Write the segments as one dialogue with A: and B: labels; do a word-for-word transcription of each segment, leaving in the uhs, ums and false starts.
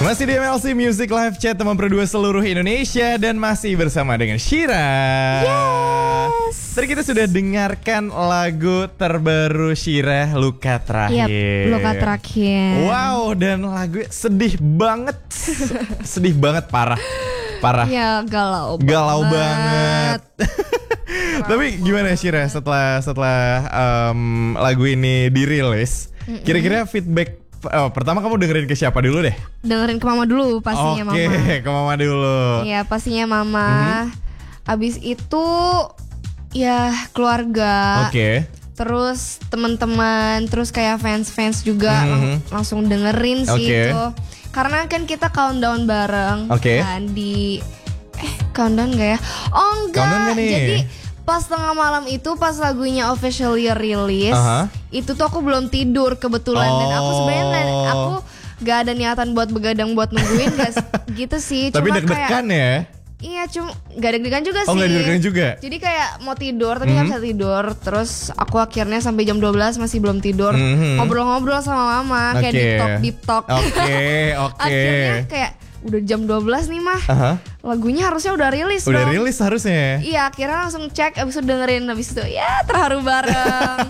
A: Masih di M L C Music Live Chat, teman berdua seluruh Indonesia. Dan masih bersama dengan Shira.
B: Yes.
A: Tadi kita sudah dengarkan lagu terbaru Shira, Luka Terakhir.
B: Yap, Luka Terakhir.
A: Wow, dan lagu sedih banget. Sedih banget, parah. Parah.
B: Ya, galau banget.
A: Galau banget. Tapi gimana Shira setelah setelah um, lagu ini dirilis? Mm-mm. Kira-kira feedback oh, pertama kamu dengerin ke siapa dulu deh?
B: Dengerin ke mama dulu pastinya.
A: Oke,
B: mama.
A: Oke, ke mama dulu.
B: Iya, pastinya mama. Mm-hmm. Abis itu ya keluarga.
A: Oke. Okay.
B: Terus teman-teman, terus kayak fans-fans juga mm-hmm. lang- langsung dengerin sih
A: okay.
B: itu. Karena kan kita countdown bareng
A: okay.
B: kan di eh countdown gak ya? Oh enggak.
A: Countdown gak nih?
B: Jadi pas tengah malam itu pas lagunya officially release, uh-huh. itu tuh aku belum tidur kebetulan. Oh. Dan aku sebenarnya gak, aku gak ada niatan buat begadang buat nungguin gak gitu sih.
A: Tapi
B: cuma
A: deg-degan
B: kayak,
A: ya?
B: Iya, cuma gak deg-degan juga
A: oh,
B: sih.
A: Oh gak deg-degan juga?
B: Jadi kayak mau tidur tapi mm-hmm. gak bisa tidur. Terus aku akhirnya sampai jam dua belas masih belum tidur, mm-hmm. ngobrol-ngobrol sama mama.
A: Okay.
B: Kayak deep talk, deep talk.
A: Oke, okay, oke okay.
B: Akhirnya kayak udah jam dua belas nih mah, uh-huh. lagunya harusnya udah rilis
A: Udah
B: dong.
A: rilis harusnya.
B: Iya, akhirnya langsung cek, abis itu dengerin, abis itu ya terharu bareng.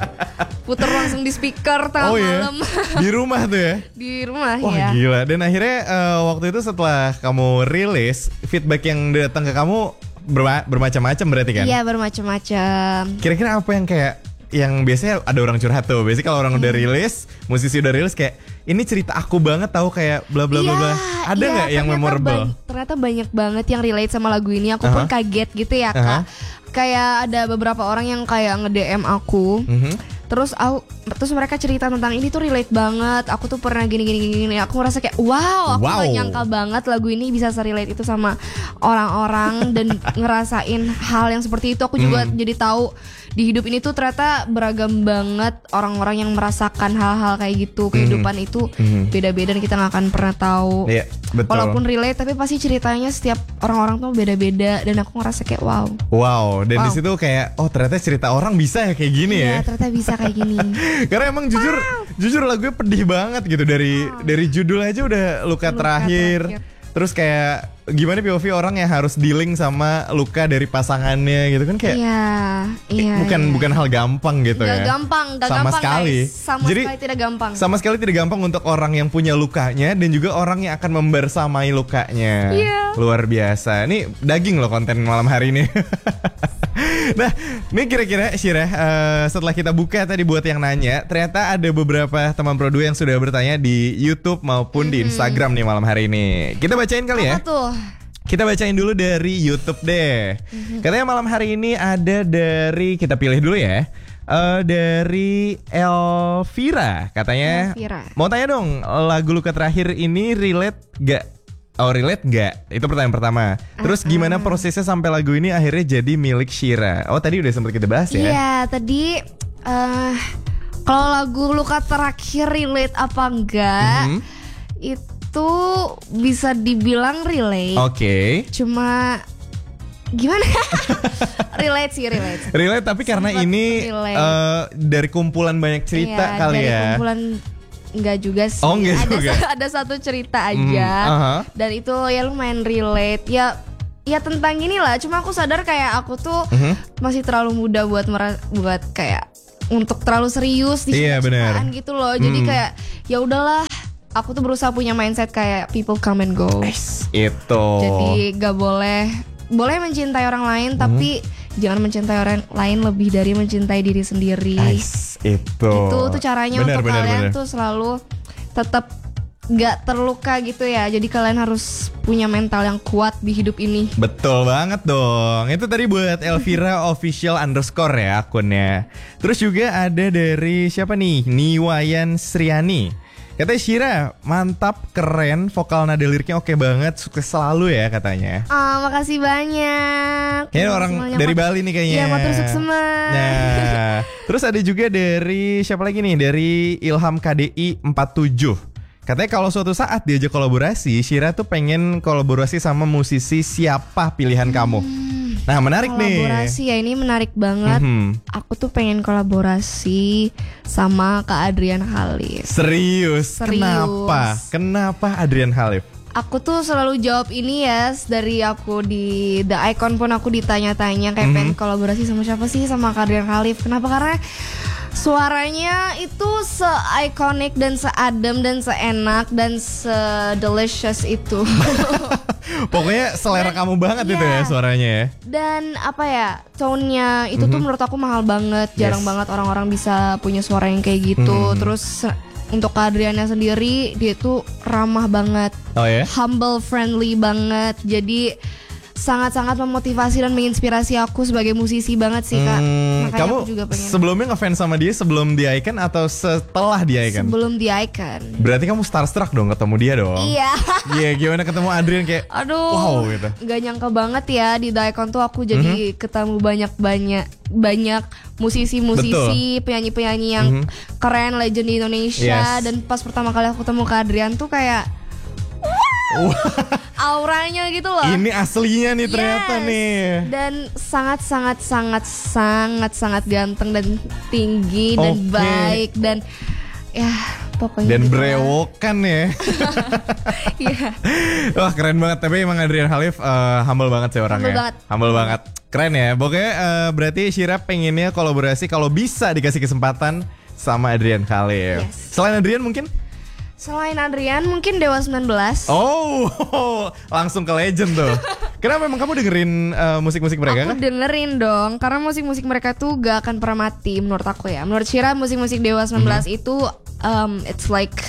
B: Puter langsung di speaker tengah
A: oh,
B: malam.
A: Iya? Di rumah tuh ya?
B: Di rumah.
A: Wah,
B: ya.
A: Gila. Dan akhirnya uh, waktu itu setelah kamu rilis, feedback yang datang ke kamu berma- bermacam-macam berarti kan?
B: Iya, bermacam-macam.
A: Kira-kira apa yang kayak yang biasanya ada orang curhat tuh. Biasanya kalau orang hmm. udah rilis, musisi udah rilis kayak ini cerita aku banget tahu kayak bla bla bla bla. Ada nggak
B: iya,
A: yang memorable?
B: Ba- ternyata banyak banget yang relate sama lagu ini. Aku uh-huh. pun kaget gitu ya kak. Uh-huh. Kayak ada beberapa orang yang kayak nge-D M aku. Uh-huh. Terus aku, terus mereka cerita tentang ini tuh relate banget. Aku tuh pernah gini gini gini. Aku ngerasa kayak wow, aku wow. gak nyangka banget lagu ini bisa se-relate itu sama orang-orang dan ngerasain hal yang seperti itu. Aku juga hmm. jadi tahu di hidup ini tuh ternyata beragam banget orang-orang yang merasakan hal-hal kayak gitu. Kehidupan hmm. itu hmm. beda-beda dan kita gak akan pernah tahu.
A: Iya, betul.
B: Walaupun relate, tapi pasti ceritanya setiap orang-orang tuh beda-beda dan aku ngerasa kayak wow.
A: Wow, dan
B: wow.
A: di situ kayak oh ternyata cerita orang bisa ya kayak gini
B: iya,
A: ya.
B: ternyata bisa kayak gini.
A: Karena emang jujur wow. jujur lagunya pedih banget gitu dari wow. dari judul aja udah luka, luka terakhir. terakhir. Terus kayak gimana P O V orang yang harus dealing sama luka dari pasangannya gitu kan kayak
B: iya, iya,
A: bukan
B: iya.
A: bukan hal gampang gitu
B: gak
A: ya.
B: gampang, gak
A: sama
B: gampang
A: sekali.
B: Guys. Sama
A: Jadi,
B: sekali tidak gampang.
A: Sama sekali tidak gampang untuk orang yang punya lukanya dan juga orang yang akan membersamai lukanya.
B: Yeah.
A: Luar biasa. Ini daging loh konten malam hari ini. Nah, ini kira-kira Shira, uh, setelah kita buka tadi buat yang nanya, ternyata ada beberapa teman produk yang sudah bertanya di YouTube maupun mm-hmm. di Instagram nih malam hari ini. Kita bacain kali ya.
B: Apa tuh?
A: Kita bacain dulu dari YouTube deh. Mm-hmm. Katanya malam hari ini ada dari, kita pilih dulu ya. Uh, dari Elvira, katanya
B: Elvira.
A: Mau tanya dong, lagu Luka Terakhir ini relate gak? Oh relate gak? Itu pertanyaan pertama. Terus uh-uh. gimana prosesnya sampai lagu ini akhirnya jadi milik Shira? Oh tadi udah sempat kita bahas ya?
B: Iya tadi uh, kalau lagu Luka Terakhir relate apa enggak, mm-hmm. itu bisa dibilang relate.
A: Oke. Okay.
B: Cuma gimana? relate sih relate.
A: Relate tapi karena Sempat ini uh, dari kumpulan banyak cerita iya, kali
B: dari
A: ya.
B: Dari kumpulan enggak juga sih.
A: Oh, enggak
B: ada
A: juga.
B: ada satu cerita aja. Mm, uh-huh. Dan itu ya lumayan relate. Ya ya tentang inilah. Cuma aku sadar kayak aku tuh uh-huh. masih terlalu muda buat mer- buat kayak untuk terlalu serius di
A: iya,
B: cinta-cintaan gitu loh. Jadi hmm. kayak ya udahlah. Aku tuh berusaha punya mindset kayak people come and go.
A: Nice. Itu.
B: Jadi gak boleh boleh mencintai orang lain hmm. tapi jangan mencintai orang lain lebih dari mencintai diri sendiri.
A: Nice. Itu.
B: Itu tuh caranya bener, untuk bener, kalian bener. Tuh selalu tetap gak terluka gitu ya. Jadi kalian harus punya mental yang kuat di hidup ini.
A: Betul banget dong. Itu tadi buat Elvira official underscore ya akunnya. Terus juga ada dari siapa nih? Niwayan Sriani. Katanya Shira, mantap, keren, vokal nada liriknya oke banget, sukses selalu ya katanya.
B: Oh, makasih banyak.
A: Kayaknya orang dari mat- Bali nih kayaknya.
B: Iya, matur sukseman.
A: Nah, terus ada juga dari siapa lagi nih? Dari Ilham K D I empat tujuh. Katanya kalau suatu saat diajak kolaborasi, Shira tuh pengen kolaborasi sama musisi siapa pilihan kamu?
B: Hmm.
A: Nah menarik
B: kolaborasi
A: nih.
B: Kolaborasi ya ini menarik banget. Mm-hmm. Aku tuh pengen kolaborasi sama Kak Adrian Khalif.
A: Serius?
B: Serius.
A: Kenapa? Kenapa Adrian Khalif?
B: Aku tuh selalu jawab ini ya, dari aku di The Icon pun aku ditanya-tanya kayak mm-hmm. pengen kolaborasi sama siapa sih, sama Kak Adrian Khalif. Kenapa? Karena suaranya itu se-iconic dan se-adem dan se-enak dan se-delicious itu.
A: Pokoknya selera dan, kamu banget yeah. itu ya suaranya ya.
B: Dan apa ya, tone-nya itu mm-hmm. tuh menurut aku mahal banget. Jarang yes. banget orang-orang bisa punya suara yang kayak gitu. Mm-hmm. Terus untuk Kak Adriannya sendiri, dia tuh ramah banget,
A: oh, ya?
B: humble, friendly banget. Jadi sangat-sangat memotivasi dan menginspirasi aku sebagai musisi banget sih Kak.
A: Hmm, Makanya kamu aku juga pengen. Sebelumnya ngefans sama dia sebelum di Icon atau setelah di Icon?
B: Sebelum di Icon.
A: Berarti kamu starstruck dong ketemu dia dong?
B: Iya.
A: Iya yeah, gimana ketemu Adrian kayak
B: aduh,
A: wow gitu.
B: Gak nyangka banget ya di The Icon tuh aku jadi mm-hmm. ketemu banyak-banyak banyak musisi-musisi, penyanyi-penyanyi yang mm-hmm. keren, legend di Indonesia. Yes. Dan pas pertama kali aku ketemu Kak Adrian tuh kayak wow, auranya gitu loh.
A: Ini aslinya nih ternyata yes. nih.
B: Dan sangat sangat sangat sangat sangat ganteng dan tinggi okay. dan baik dan ya pokoknya
A: dan
B: gitu
A: brewokan ya.
B: yeah.
A: Wah keren banget. Tapi emang Adrian Khalif uh, humble banget sih orangnya.
B: Humble banget.
A: Humble banget. Keren ya. Pokoknya uh, berarti Shira pengennya kolaborasi kalau bisa dikasih kesempatan sama Adrian Khalif. Yes. Selain Adrian mungkin?
B: Selain Adrian mungkin Dewa sembilan belas.
A: Oh, langsung ke legend tuh. Kenapa memang kamu dengerin uh, musik-musik mereka?
B: Aku kan? dengerin dong, karena musik-musik mereka tuh gak akan pernah mati menurut aku ya. Menurut Shira musik-musik Dewa sembilan belas mm-hmm. itu um, it's like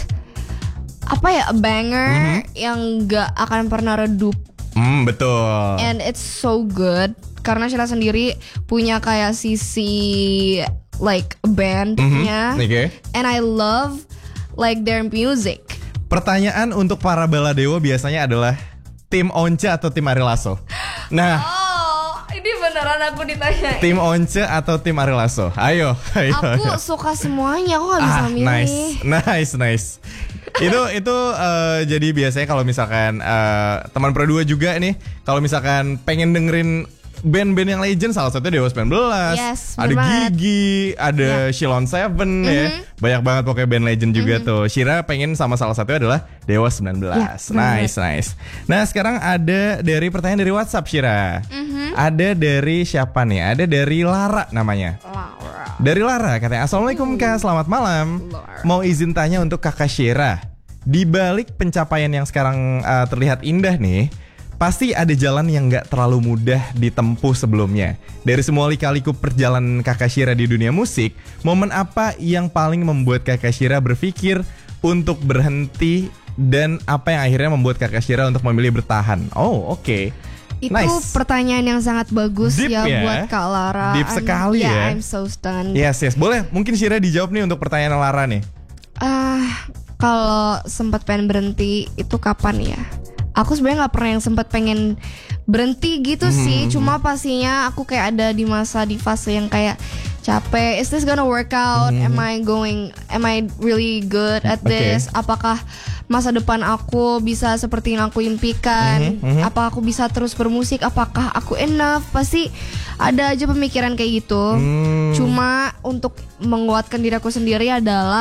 B: apa ya, a banger mm-hmm. yang gak akan pernah redup.
A: Mm, betul.
B: And it's so good karena Shira sendiri punya kayak sisi like bandnya.
A: Mm-hmm. Okay.
B: And I love like their music.
A: Pertanyaan untuk para baladewa biasanya adalah tim Once atau tim Ari Lasso? Nah,
B: oh, ini beneran aku ditanya.
A: Tim Once atau tim Ari Lasso? Ayo, ayo.
B: Aku ayo. suka semuanya, aku gak bisa
A: ah,
B: milih.
A: Nice, nice, nice. itu itu uh, jadi biasanya kalau misalkan uh, teman Pro dua juga nih, kalau misalkan pengen dengerin band-band yang legend, salah satunya Dewa sembilan belas,
B: yes,
A: ada Gigi, ada yeah. Shilon Seven mm-hmm. ya. Banyak banget pokoknya band legend juga mm-hmm. tuh. Shira pengen sama salah satunya adalah Dewa sembilan belas. Yeah, nice, nice. Nah sekarang ada dari pertanyaan dari WhatsApp Shira. Mm-hmm. Ada dari siapa nih? Ada dari Lara namanya.
B: Lara.
A: Dari Lara katanya, Assalamualaikum Kak, selamat malam.
B: Lara.
A: Mau izin tanya untuk Kakak Shira. Di balik pencapaian yang sekarang uh, terlihat indah nih, pasti ada jalan yang gak terlalu mudah ditempuh sebelumnya. Dari semua lika-liku perjalanan Kakak Shira di dunia musik, momen apa yang paling membuat Kakak Shira berpikir untuk berhenti, dan apa yang akhirnya membuat Kakak Shira untuk memilih bertahan? Oh, oke. Okay.
B: Itu
A: nice.
B: Pertanyaan yang sangat bagus ya, ya buat Kak Lara.
A: Deep sekali
B: yeah,
A: ya.
B: I'm so stunned.
A: Yes, yes. Boleh, mungkin Shira dijawab nih untuk pertanyaan Lara nih.
B: Ah, uh, kalau sempat pengen berhenti itu kapan ya? Aku sebenarnya nggak pernah yang sempat pengen berhenti gitu mm-hmm. sih. Cuma pastinya aku kayak ada di masa di fase yang kayak capek. Is this gonna work out? Mm-hmm. Am I going? Am I really good at this? Okay. Apakah masa depan aku bisa seperti yang aku impikan? Mm-hmm. Apakah aku bisa terus bermusik? Apakah aku enough? Pasti ada aja pemikiran kayak gitu. Mm. Cuma untuk menguatkan diri aku sendiri adalah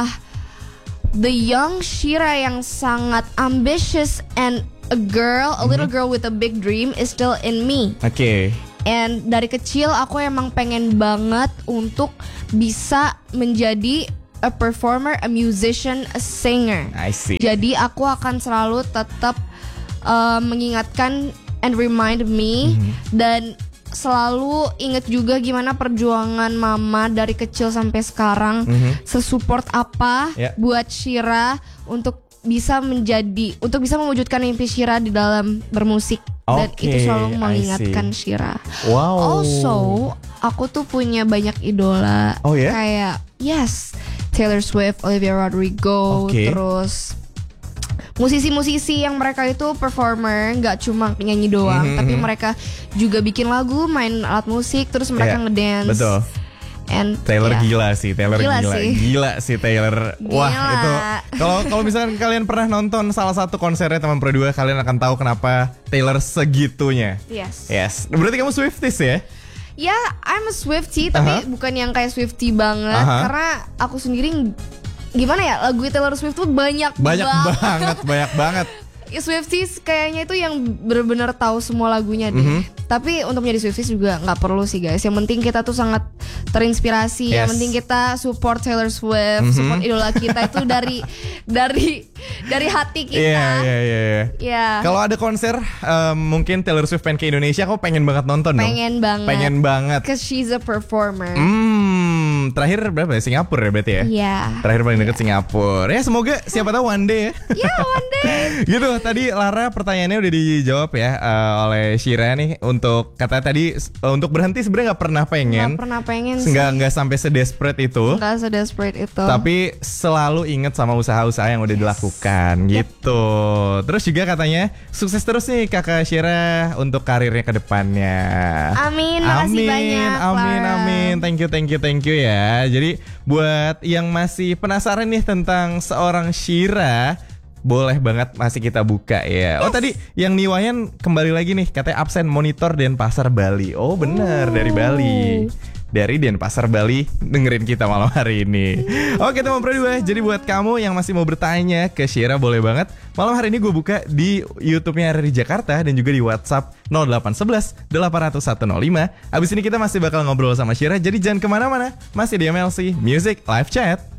B: the young Shira yang sangat ambitious and a girl, a little girl with a big dream is still in me.
A: Oke. Okay.
B: And dari kecil aku emang pengen banget untuk bisa menjadi a performer, a musician, a singer.
A: I see.
B: Jadi aku akan selalu tetap uh, mengingatkan and remind me mm-hmm. dan selalu inget juga gimana perjuangan mama dari kecil sampai sekarang, mm-hmm. sesupport apa yeah. buat Shira untuk bisa menjadi, untuk bisa mewujudkan mimpi Shira di dalam bermusik. Dan okay, itu selalu mengingatkan Shira.
A: Wow.
B: Also, aku tuh punya banyak idola.
A: Oh ya? Yeah?
B: Kayak yes, Taylor Swift, Olivia Rodrigo, okay. terus musisi-musisi yang mereka itu performer, nggak cuma nyanyi doang, mm-hmm. tapi mereka juga bikin lagu, main alat musik, terus mereka yeah, ngedance.
A: Betul.
B: And
A: Taylor
B: ya.
A: gila sih, Taylor gila,
B: Gila
A: gila
B: sih.
A: gila sih Taylor. Wah
B: Gila.
A: itu kalau kalau misalkan kalian pernah nonton salah satu konsernya teman Pro dua, kalian akan tahu kenapa Taylor segitunya.
B: Yes.
A: Yes. Berarti kamu Swifties ya?
B: Ya, I'm a Swiftie tapi
A: Aha.
B: bukan yang kayak Swiftie banget.
A: Aha.
B: Karena aku sendiri ng- gimana ya, lagu Taylor Swift tuh banyak,
A: Banyak banget, banget, banget.
B: Swifties kayaknya itu yang benar-benar tahu semua lagunya deh.
A: Mhm.
B: Tapi untuk menjadi Swifties juga nggak perlu sih guys. Yang penting kita tuh sangat terinspirasi.
A: Yes.
B: Yang penting kita support Taylor Swift,
A: Mhm.
B: support idola kita itu dari dari dari hati kita.
A: Iya, iya, iya. iya.
B: Ya.
A: Kalau ada konser, em, mungkin Taylor Swift pengen ke Indonesia, kau pengen banget nonton dong?
B: Pengen banget.
A: Pengen banget.
B: Cause she's a performer.
A: Hmm, terakhir berapa ya? Singapura ya berarti ya?
B: Iya.
A: Terakhir paling deket Singapura. Ya semoga siapa tahu one day ya.
B: Ya, one day.
A: Gitu, tadi Lara pertanyaannya udah dijawab ya uh, oleh Shira nih. Untuk kata tadi uh, untuk berhenti sebenarnya nggak pernah pengen.
B: Nggak pernah pengen sih.
A: Nggak nggak sampai sedesperate itu.
B: Nggak sedesperate itu.
A: Tapi selalu inget sama usaha-usaha yang udah
B: Yes.
A: dilakukan gitu. Terus juga katanya sukses terus nih kakak Shira untuk karirnya ke depannya.
B: Amin, makasih
A: Amin,
B: banyak,
A: amin,
B: Clara.
A: amin. Thank you, thank you, thank you ya. Jadi buat yang masih penasaran nih tentang seorang Shira, boleh banget masih kita buka ya. Oh tadi yang Niwayan kembali lagi nih, katanya absen monitor Denpasar Bali. Oh bener,
B: Oh.
A: dari Bali. Dari Denpasar Bali dengerin kita malam hari ini. Oke teman Pro dua, jadi buat kamu yang masih mau bertanya ke Shira boleh banget. Malam hari ini gue buka di YouTube-nya Rari Jakarta dan juga di WhatsApp nol delapan satu satu delapan nol satu nol lima. Abis ini kita masih bakal ngobrol sama Shira, jadi jangan kemana-mana. Masih di M L C Music Live Chat.